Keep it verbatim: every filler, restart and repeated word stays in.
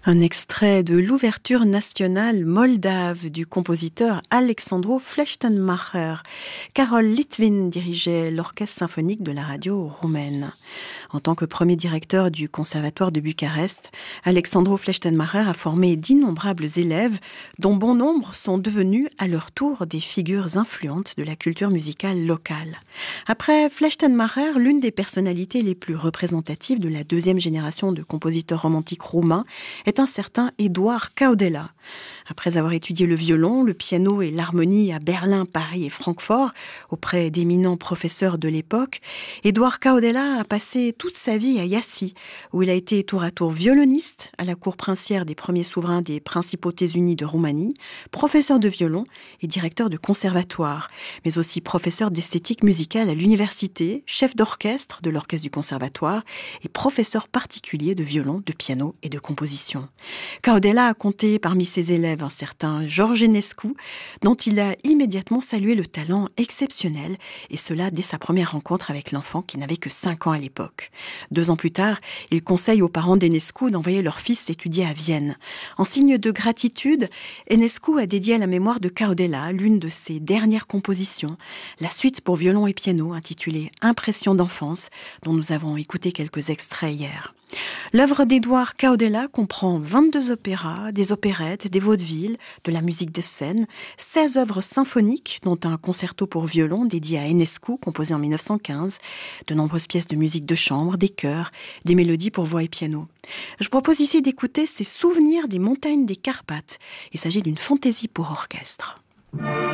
Un extrait de l'ouverture nationale moldave du compositeur Alexandru Flechtenmacher. Karol Litvin dirigeait l'orchestre symphonique de la radio roumaine. En tant que premier directeur du conservatoire de Bucarest, Alexandru Flechtenmacher a formé d'innombrables élèves dont bon nombre sont devenus à leur tour des figures influentes de la culture musicale locale. Après Flechtenmacher, l'une des personnalités les plus représentatives de la deuxième génération de compositeurs romantiques roumains est un certain Eduard Caudella. Après avoir étudié le violon, le piano et l'harmonie à Berlin, Paris et Francfort, auprès d'éminents professeurs de l'époque, Eduard Caudella a passé toute sa vie à Iași, où il a été tour à tour violoniste à la cour princière des premiers souverains des Principautés unies de Roumanie, professeur de violon et directeur de conservatoire, mais aussi professeur d'esthétique musicale à l'université, chef d'orchestre de l'orchestre du conservatoire et professeur particulier de violon, de piano et de composition. Caudella a compté parmi ses élèves un certain George Enescu, dont il a immédiatement salué le talent exceptionnel, et cela dès sa première rencontre avec l'enfant qui n'avait que cinq ans à l'époque. Deux ans plus tard, il conseille aux parents d'Enescu d'envoyer leur fils étudier à Vienne. En signe de gratitude, Enescu a dédié à la mémoire de Caudella l'une de ses dernières compositions, la suite pour violon et piano intitulée « Impression d'enfance », dont nous avons écouté quelques extraits hier. L'œuvre d'Eduard Caudella comprend vingt-deux opéras, des opérettes, des vaudevilles, de la musique de scène, seize œuvres symphoniques, dont un concerto pour violon dédié à Enescu, composé en mille neuf cent quinze, de nombreuses pièces de musique de chambre, des chœurs, des mélodies pour voix et piano. Je propose ici d'écouter ces souvenirs des montagnes des Carpates. Il s'agit d'une fantaisie pour orchestre.